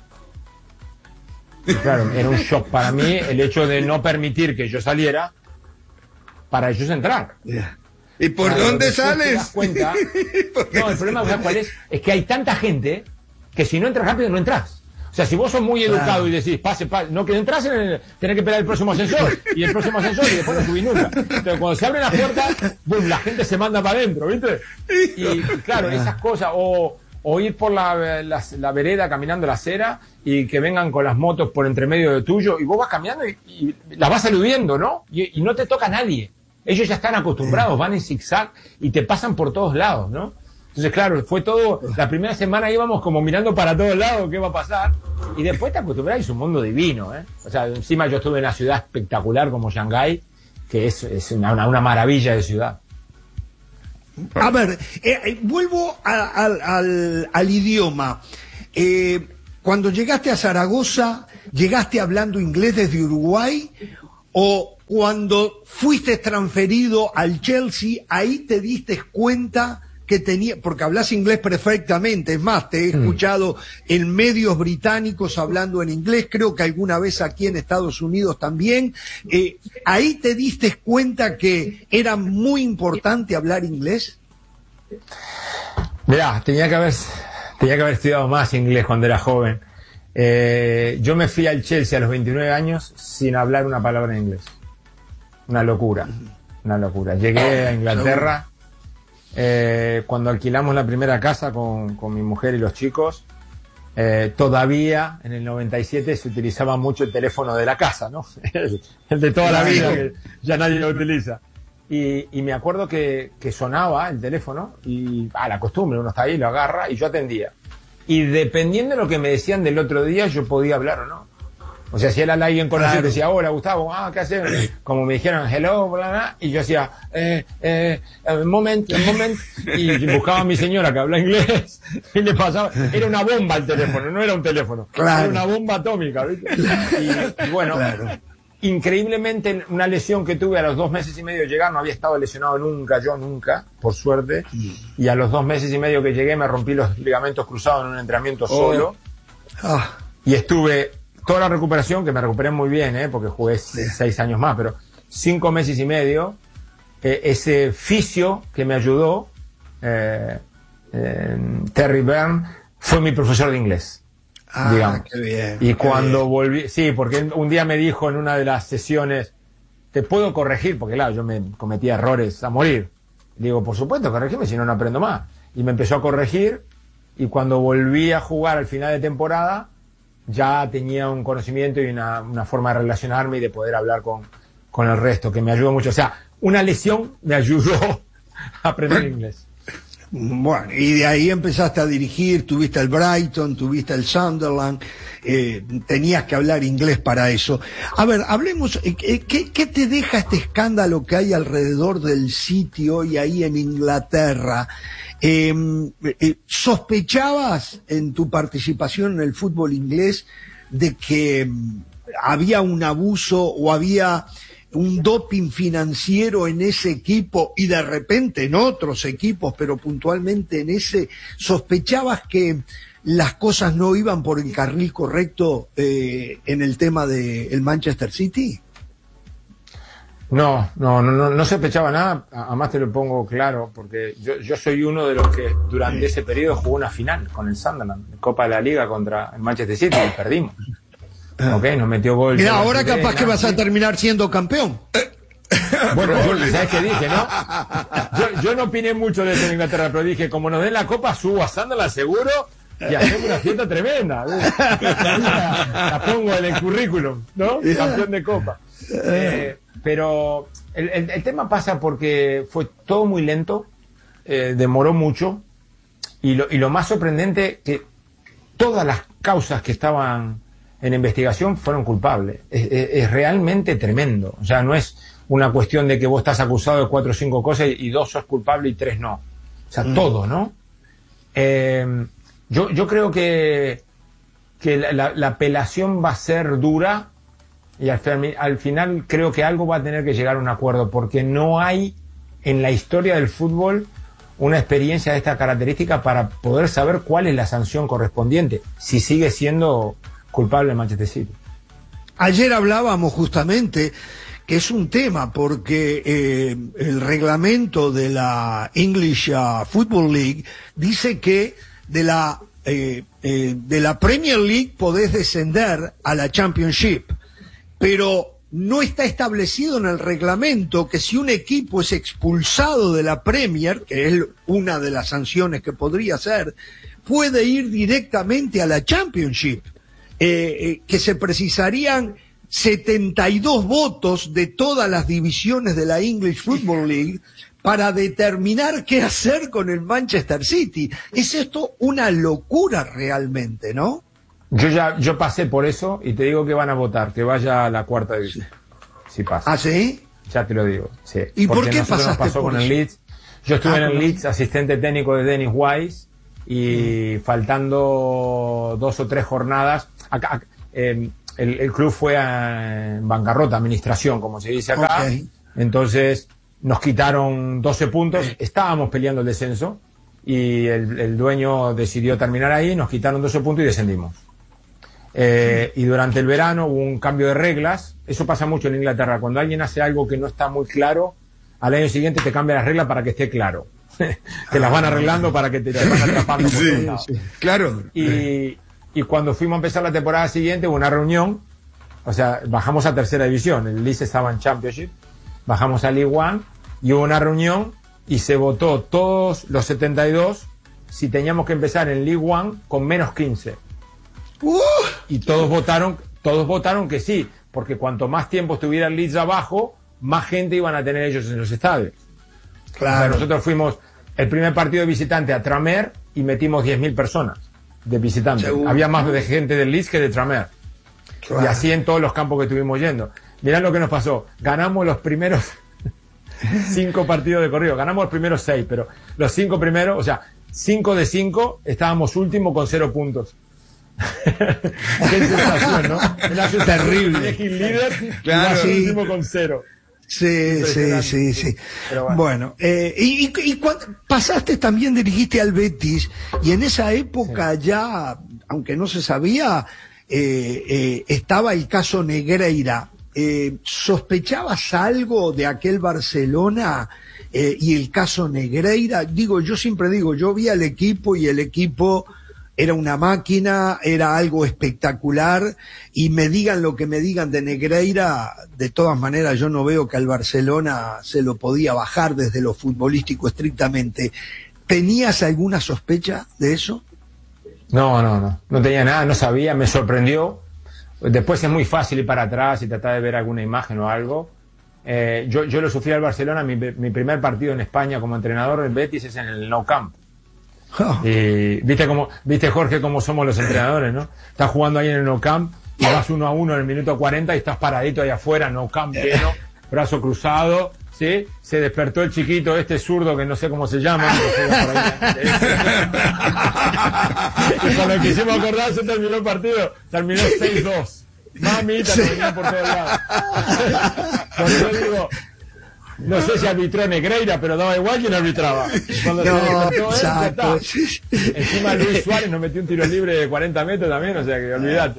Y claro, era un shock para mí el hecho de no permitir que yo saliera para ellos entrar. ¿Y por claro, dónde sales? Te das cuenta, no, el problema ¿cuál es? Es que hay tanta gente que si no entras rápido no entras. O sea, si vos sos muy educado claro. y decís, pase, pase, no que entras, en el, tenés que esperar el próximo ascensor, y el próximo ascensor, y después no subís nunca. Entonces, cuando se abren las puertas, boom, la gente se manda para adentro, ¿viste? Y, y claro, esas cosas, o... o ir por la, la, la vereda caminando la acera y que vengan con las motos por entre medio de tuyo y vos vas caminando y, y la vas eludiendo, ¿no? Y, y no te toca a nadie. Ellos ya están acostumbrados, van en zigzag y te pasan por todos lados, ¿no? Entonces, claro, fue todo, la primera semana íbamos como mirando para todos lados qué va a pasar, y después te acostumbras y es un mundo divino, ¿eh? O sea, encima yo estuve en una ciudad espectacular como Shanghái, que es, es una, una, una maravilla de ciudad. A ver, eh, vuelvo a, a, al, al idioma. Eh, cuando llegaste a Zaragoza, ¿llegaste hablando inglés desde Uruguay? ¿O cuando fuiste transferido al Chelsea, ahí te diste cuenta que tenía, porque hablas inglés perfectamente, es más, te he escuchado en medios británicos hablando en inglés, creo que alguna vez aquí en Estados Unidos también, eh, ¿ahí te diste cuenta que era muy importante hablar inglés? Mirá, tenía que haber, tenía que haber estudiado más inglés cuando era joven. Eh, yo me fui al Chelsea a los veintinueve años sin hablar una palabra en inglés. Una locura, una locura. Llegué a Inglaterra, eh, cuando alquilamos la primera casa con, con mi mujer y los chicos, eh, todavía en el noventa y siete se utilizaba mucho el teléfono de la casa, ¿no? el, el de toda la vida, que ya nadie lo utiliza. Y, y me acuerdo que, que sonaba el teléfono y a la costumbre, uno está ahí, lo agarra y yo atendía. Y dependiendo de lo que me decían del otro día, yo podía hablar o no. O sea, si era alguien conocido, decía, hola Gustavo, ah, ¿qué haces? Como me dijeron, hello, bla, bla, y yo hacía, eh, eh, un momento, un momento, y buscaba a mi señora que habla inglés, y le pasaba, era una bomba el teléfono, no era un teléfono, claro. Era una bomba atómica, ¿viste? Y, y bueno, claro. Increíblemente, una lesión que tuve a los dos meses y medio de llegar, no había estado lesionado nunca, yo nunca, por suerte, y a los dos meses y medio que llegué me rompí los ligamentos cruzados en un entrenamiento solo, oh. ah. y estuve toda la recuperación, que me recuperé muy bien, ¿eh? Porque jugué seis años más, pero cinco meses y medio, eh, ese fisio que me ayudó, eh, eh, Terry Byrne, fue mi profesor de inglés. Ah, digamos. Qué bien. Y qué cuando bien. volví, sí, porque un día me dijo en una de las sesiones, te puedo corregir, porque claro, yo me cometía errores a morir. Digo, por supuesto, corregime, si no, no aprendo más. Y me empezó a corregir, y cuando volví a jugar al final de temporada, ya tenía un conocimiento y una, una forma de relacionarme y de poder hablar con, con el resto, que me ayudó mucho. O sea, una lesión me ayudó a aprender inglés. Bueno, y de ahí empezaste a dirigir, tuviste el Brighton, tuviste el Sunderland, eh, tenías que hablar inglés para eso. A ver, hablemos, eh, ¿qué, ¿qué te deja este escándalo que hay alrededor del City hoy ahí en Inglaterra? Eh, eh, ¿Sospechabas en tu participación en el fútbol inglés de que eh, había un abuso o había un doping financiero en ese equipo y de repente en otros equipos, pero puntualmente en ese? ¿Sospechabas que las cosas no iban por el carril correcto eh, en el tema del Manchester City? No, no, no, no, no sospechaba nada, además te lo pongo claro, porque yo, yo soy uno de los que durante ese periodo jugó una final con el Sunderland, Copa de la Liga contra el Manchester City, y perdimos. Ok, nos metió gol. Mira, ahora capaz que vas a terminar siendo campeón. Bueno, yo, ¿sabes qué dije, no? Yo, yo no opiné mucho de eso en Inglaterra, pero dije, como nos den la Copa, subo a Sunderland seguro y hacemos una fiesta tremenda. La, la pongo en el currículum, ¿no? Campeón de Copa. Eh, pero el, el, el tema pasa porque fue todo muy lento, eh, demoró mucho, y lo, y lo más sorprendente, que todas las causas que estaban en investigación fueron culpables. Es, es, es realmente tremendo. O sea, no es una cuestión de que vos estás acusado de cuatro o cinco cosas y, y dos sos culpable y tres no. O sea, mm. todo, ¿no? Eh, yo, yo creo que, que la, la, la apelación va a ser dura, y al, al final creo que algo va a tener que llegar a un acuerdo, porque no hay en la historia del fútbol una experiencia de esta característica para poder saber cuál es la sanción correspondiente, si sigue siendo culpable el Manchester City. Ayer hablábamos justamente que es un tema, porque eh, el reglamento de la English uh, Football League dice que de la, eh, eh, de la Premier League podés descender a la Championship, pero no está establecido en el reglamento que si un equipo es expulsado de la Premier, que es una de las sanciones que podría ser, puede ir directamente a la Championship, eh, eh, que se precisarían setenta y dos votos de todas las divisiones de la English Football League para determinar qué hacer con el Manchester City. Es esto una locura realmente, ¿no? Yo ya yo pasé por eso y te digo que van a votar, que vaya a la cuarta división. Si pasa. ¿Ah, sí? Ya te lo digo. Sí. ¿Y Porque por qué pasaste nos pasó por con eso? el Leeds. Yo estuve Ah, en el con Leeds, asistente técnico de Dennis Wise, y mm. faltando dos o tres jornadas, acá, acá, eh, el, el club fue a, en bancarrota, administración, como se dice acá. Okay. Entonces nos quitaron doce puntos, estábamos peleando el descenso y el, el dueño decidió terminar ahí, nos quitaron doce puntos y descendimos. Eh, y durante el verano hubo un cambio de reglas. Eso pasa mucho en Inglaterra. Cuando alguien hace algo que no está muy claro, al año siguiente te cambia las reglas para que esté claro. Te las van arreglando para que te, te van atrapando por sí, todos lados. Sí, claro. Y, y cuando fuimos a empezar la temporada siguiente hubo una reunión. O sea, bajamos a tercera división. El Leeds estaba en Championship. Bajamos a League One y hubo una reunión y se votó todos los setenta y dos si teníamos que empezar en League One con menos quince. Uh. Y todos votaron, todos votaron que sí, porque cuanto más tiempo estuviera el Leeds abajo, más gente iban a tener ellos en los estadios. Claro. O sea, nosotros fuimos el primer partido de visitante a Tranmere y metimos diez mil personas de visitantes. Seguro. Había más de gente del Leeds que de Tranmere. Claro. Y así en todos los campos que estuvimos yendo. Mirá lo que nos pasó. Ganamos los primeros cinco partidos de corrido. Ganamos los primeros seis, pero los cinco primeros, o sea, cinco de cinco, estábamos último con cero puntos. Qué sensación, ¿no? Una sensación terrible. Líder, claro, sí. Último con cero. Sí, sí, sí, sí. Bueno, bueno eh, y, y, y cuando pasaste también, dirigiste al Betis, y en esa época sí. ya, aunque no se sabía, eh, eh, estaba el caso Negreira. Eh, ¿Sospechabas algo de aquel Barcelona eh, y el caso Negreira? Digo, yo siempre digo, yo vi al equipo y el equipo era una máquina, era algo espectacular, y me digan lo que me digan de Negreira, de todas maneras yo no veo que al Barcelona se lo podía bajar desde lo futbolístico estrictamente. ¿Tenías alguna sospecha de eso? No, no, no, no tenía nada, no sabía, me sorprendió. Después es muy fácil ir para atrás y tratar de ver alguna imagen o algo. Eh, yo, yo lo sufrí al Barcelona, mi, mi primer partido en España como entrenador del Betis es en el Nou Camp. Oh. Y viste cómo, viste Jorge cómo somos los entrenadores, ¿no? Estás jugando ahí en el Nou Camp y vas uno a uno en el minuto cuarenta y estás paradito ahí afuera, Nou Camp lleno, brazo cruzado, ¿sí? Se despertó el chiquito, este zurdo que no sé cómo se llama. Y cuando quisimos acordar se terminó el partido, terminó seis dos. Mamita, sí. Terminó por todos lados. Por eso digo, no sé si arbitró Negreira, pero daba igual quién arbitraba. Cuando no, se despertó él, ya está. Encima Luis Suárez nos metió un tiro libre de cuarenta metros también, o sea que olvídate.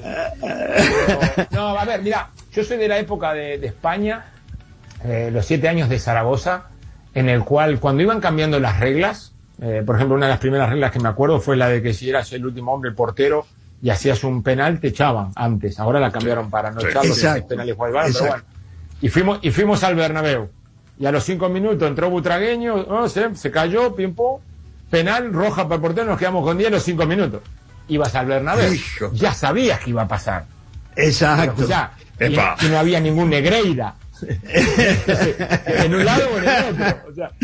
Pero, no, a ver, mira, yo soy de la época de, de España, eh, los siete años de Zaragoza, en el cual cuando iban cambiando las reglas, eh, por ejemplo, una de las primeras reglas que me acuerdo fue la de que si eras el último hombre, el portero, y hacías un penal, te echaban antes. Ahora la cambiaron para no echarlos, y los penales jugaban, pero bueno. Y fuimos, y fuimos al Bernabéu. Y a los cinco minutos entró Butragueño, no sé, se cayó, pim pum, penal, roja para el portero, nos quedamos con diez los cinco minutos. Ibas al Bernabéu, Hijo. ya sabías que iba a pasar. Exacto. Pero, ya, y, y no había ningún Negreira. Entonces, en un lado o en el otro. O sea,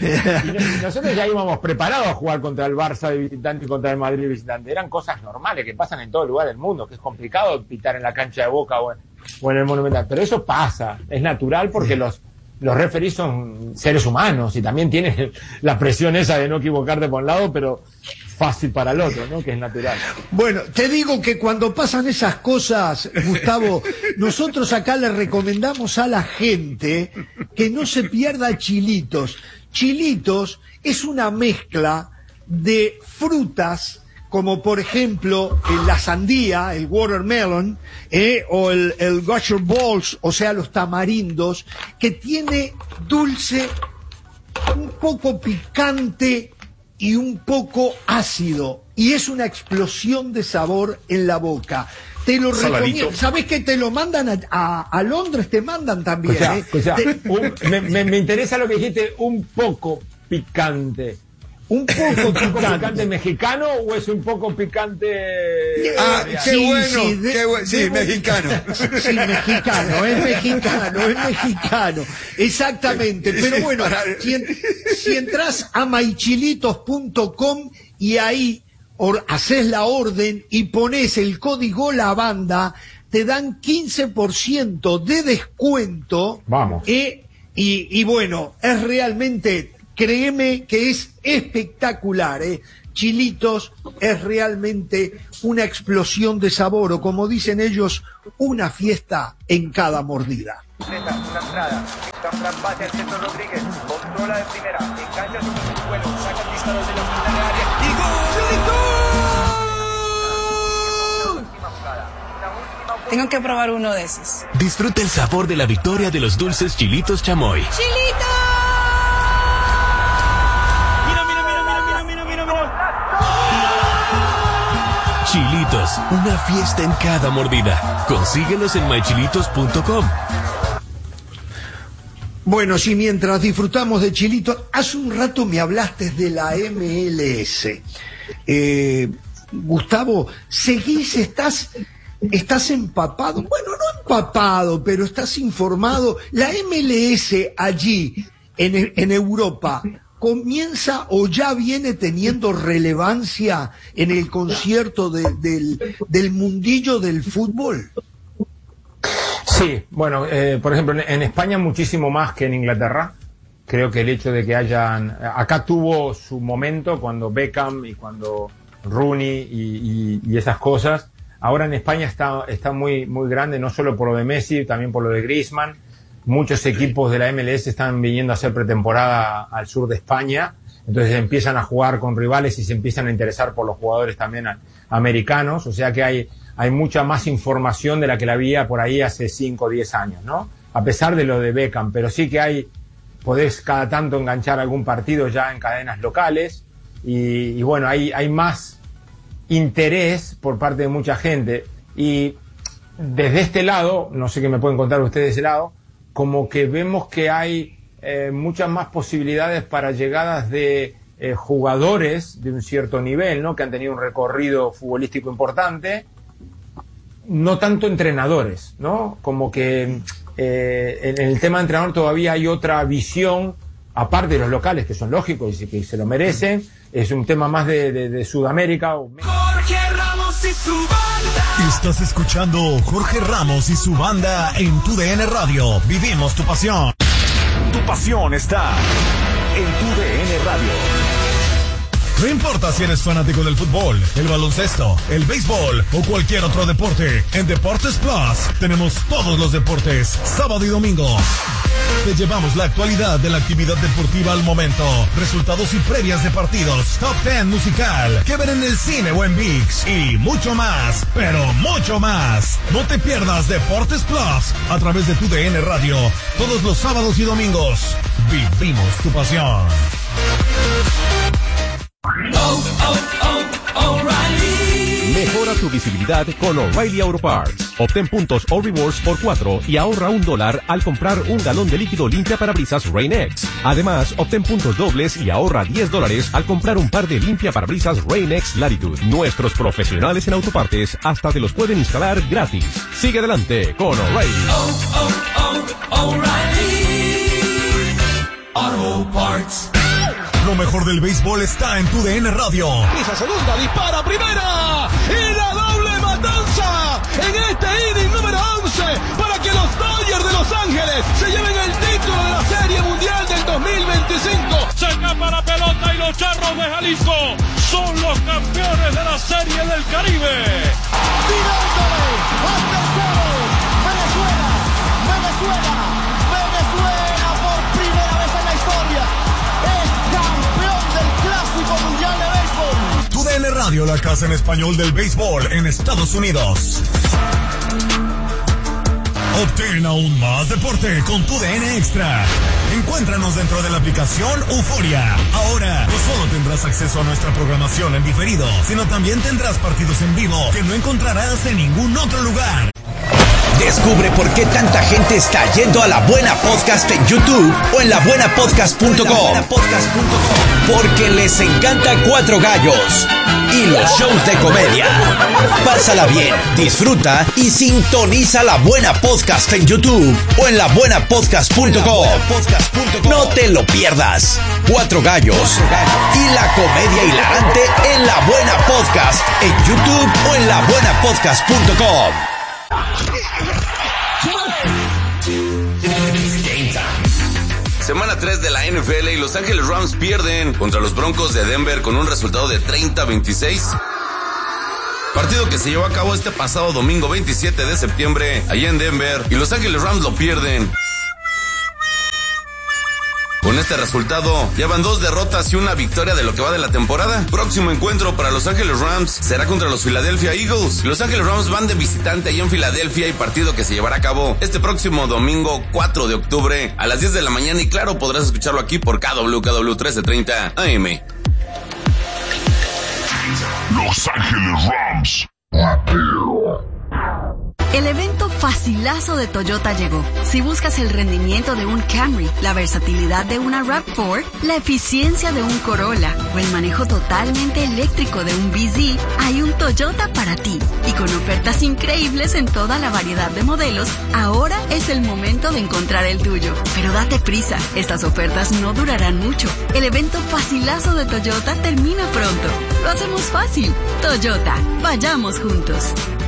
y nosotros ya íbamos preparados a jugar contra el Barça de visitante y contra el Madrid de visitante. Eran cosas normales que pasan en todo lugar del mundo, que es complicado pitar en la cancha de Boca o en, o en el Monumental. Pero eso pasa, es natural porque los Los referees son seres humanos y también tienen la presión esa de no equivocarte por un lado, pero fácil para el otro, ¿no? Que es natural. Bueno, te digo que cuando pasan esas cosas, Gustavo, nosotros acá le recomendamos a la gente que no se pierda Chilitos. Chilitos es una mezcla de frutas, como por ejemplo la sandía, el watermelon, eh, o el, el gusher balls, o sea, los tamarindos, que tiene dulce, un poco picante y un poco ácido, y es una explosión de sabor en la boca. Te lo recomiendo. ¿Sabés que te lo mandan a, a, a Londres? Te mandan también. O sea, ¿eh? o sea, te... un, me, me, me interesa lo que dijiste, un poco picante. Un poco picante. ¿Picante mexicano o es un poco picante? Ah, qué sí, bueno, sí, de, qué bueno, sí, de, mexicano. Sí, mexicano, es mexicano, es mexicano. Exactamente, pero bueno, si, en, si entras a maichilitos punto com y ahí or, haces la orden y pones el código La Banda, te dan quince por ciento de descuento. Vamos. Eh, y, y bueno, es realmente... Créeme que es espectacular, ¿eh? Chilitos es realmente una explosión de sabor, o como dicen ellos, una fiesta en cada mordida. Una entrada, Fran bate al centro Rodríguez, controla de primera, engancha su vuelo, saca el disparo de la punta de área y gol. Tengo que probar uno de esos. Disfruta el sabor de la victoria de los dulces Chilitos Chamoy. ¡Chilitos! Chilitos, una fiesta en cada mordida. Consíguelos en my chilitos punto com. Bueno, sí, mientras disfrutamos de Chilitos, hace un rato me hablaste de la M L S. Eh, Gustavo, ¿seguís, estás, estás empapado? Bueno, no empapado, pero estás informado. La M L S allí, en, en Europa, ¿comienza o ya viene teniendo relevancia en el concierto de, del, del mundillo del fútbol? Sí, bueno, eh, por ejemplo, en, en España muchísimo más que en Inglaterra. Creo que el hecho de que hayan... Acá tuvo su momento cuando Beckham y cuando Rooney y, y, y esas cosas. Ahora en España está, está muy, muy grande, no solo por lo de Messi, también por lo de Griezmann. Muchos equipos de la M L S están viniendo a hacer pretemporada al sur de España, entonces empiezan a jugar con rivales y se empiezan a interesar por los jugadores también americanos, o sea que hay, hay mucha más información de la que la había por ahí hace cinco o diez años, ¿no? A pesar de lo de Beckham, pero sí que hay, podés cada tanto enganchar algún partido ya en cadenas locales y, y bueno, hay, hay más interés por parte de mucha gente y desde este lado, no sé qué me pueden contar ustedes de ese lado, como que vemos que hay eh, muchas más posibilidades para llegadas de eh, jugadores de un cierto nivel, ¿no? Que han tenido un recorrido futbolístico importante, no tanto entrenadores, ¿no? Como que eh, en el tema de entrenador todavía hay otra visión, aparte de los locales, que son lógicos y que se lo merecen, es un tema más de, de, de Sudamérica. O... Jorge Ramos y su banda. Estás escuchando Jorge Ramos y su banda en tu D N Radio. Vivimos tu pasión. Tu pasión está en tu D N Radio. No importa si eres fanático del fútbol, el baloncesto, el béisbol o cualquier otro deporte, en Deportes Plus tenemos todos los deportes, sábado y domingo. Te llevamos la actualidad de la actividad deportiva al momento, resultados y previas de partidos, top ten musical, que ver en el cine o en ViX y mucho más, pero mucho más. No te pierdas Deportes Plus a través de tu D N Radio, todos los sábados y domingos. Vivimos tu pasión. Oh, oh, oh, O'Reilly. Mejora tu visibilidad con O'Reilly Auto Parts. Obtén puntos o rewards por cuatro y ahorra un dólar al comprar un galón de líquido limpia parabrisas Rain-X. Además, obtén puntos dobles y ahorra diez dólares al comprar un par de limpia parabrisas Rain-X Latitude. Nuestros profesionales en autopartes hasta te los pueden instalar gratis. Sigue adelante con O'Reilly. Oh, oh, oh, O'Reilly Auto Parts. Lo mejor del béisbol está en tu D N Radio. Esa segunda dispara primera y la doble matanza en este inning número once para que los Dodgers de Los Ángeles se lleven el título de la Serie Mundial del dos mil veinticinco. Se escapa la pelota y los Charros de Jalisco son los campeones de la Serie del Caribe. Tirándole al tercero, Venezuela, Venezuela, Venezuela por primera vez en la historia. Mundial de Béisbol. Tu D N Radio, la casa en español del béisbol en Estados Unidos. Obtén aún más deporte con tu D N Extra. Encuéntranos dentro de la aplicación Euforia. Ahora no solo tendrás acceso a nuestra programación en diferido, sino también tendrás partidos en vivo que no encontrarás en ningún otro lugar. Descubre por qué tanta gente está yendo a La Buena Podcast en YouTube o en la buena podcast punto com. Porque les encanta Cuatro Gallos y los shows de comedia. Pásala bien, disfruta y sintoniza La Buena Podcast en YouTube o en la buena podcast punto com. No te lo pierdas. Cuatro Gallos y la comedia hilarante en La Buena Podcast en YouTube o en la buena podcast punto com. Semana tres de la N F L y Los Ángeles Rams pierden contra los Broncos de Denver con un resultado de treinta a veintiséis. Partido que se llevó a cabo este pasado domingo veintisiete de septiembre allá en Denver y Los Ángeles Rams lo pierden. Con este resultado, llevan dos derrotas y una victoria de lo que va de la temporada. Próximo encuentro para Los Ángeles Rams será contra los Philadelphia Eagles. Los Ángeles Rams van de visitante allá en Filadelfia y partido que se llevará a cabo este próximo domingo cuatro de octubre a las diez de la mañana y claro, podrás escucharlo aquí por K W K W trece treinta A M. Los Ángeles Rams. El evento facilazo de Toyota llegó. Si buscas el rendimiento de un Camry, la versatilidad de una RAV cuatro, la eficiencia de un Corolla o el manejo totalmente eléctrico de un B Z, hay un Toyota para ti. Y con ofertas increíbles en toda la variedad de modelos, ahora es el momento de encontrar el tuyo. Pero date prisa, estas ofertas no durarán mucho. El evento facilazo de Toyota termina pronto. Lo hacemos fácil. Toyota, vayamos juntos.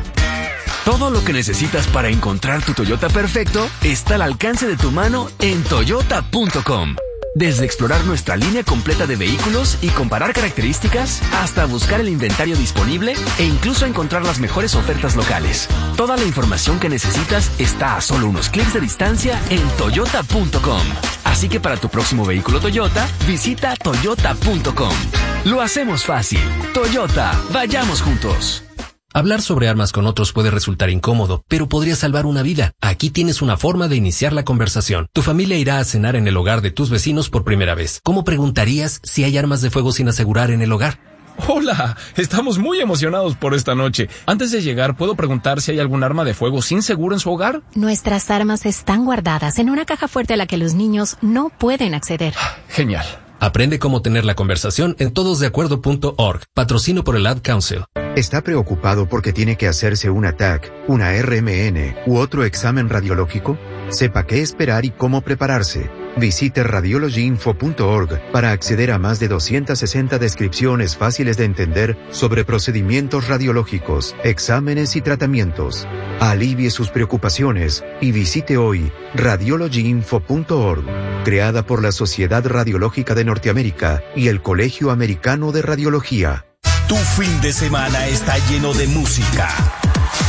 Todo lo que necesitas para encontrar tu Toyota perfecto está al alcance de tu mano en toyota punto com. Desde explorar nuestra línea completa de vehículos y comparar características, hasta buscar el inventario disponible e incluso encontrar las mejores ofertas locales. Toda la información que necesitas está a solo unos clics de distancia en toyota punto com. Así que para tu próximo vehículo Toyota, visita toyota punto com. Lo hacemos fácil. Toyota, vayamos juntos. Hablar sobre armas con otros puede resultar incómodo, pero podría salvar una vida. Aquí tienes una forma de iniciar la conversación. Tu familia irá a cenar en el hogar de tus vecinos por primera vez. ¿Cómo preguntarías si hay armas de fuego sin asegurar en el hogar? Hola, estamos muy emocionados por esta noche. Antes de llegar, ¿puedo preguntar si hay algún arma de fuego sin seguro en su hogar? Nuestras armas están guardadas en una caja fuerte a la que los niños no pueden acceder. Genial. Aprende cómo tener la conversación en todos de acuerdo punto org. Patrocino por el Ad Council. ¿Está preocupado porque tiene que hacerse una T A C, una R M N u otro examen radiológico? Sepa qué esperar y cómo prepararse. Visite radiology info punto org para acceder a más de doscientas sesenta descripciones fáciles de entender sobre procedimientos radiológicos, exámenes y tratamientos. Alivie sus preocupaciones y visite hoy radiology info punto org, creada por la Sociedad Radiológica de Norteamérica y el Colegio Americano de Radiología. Tu fin de semana está lleno de música,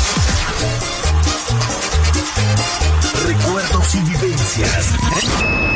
recuerdos y vivencias.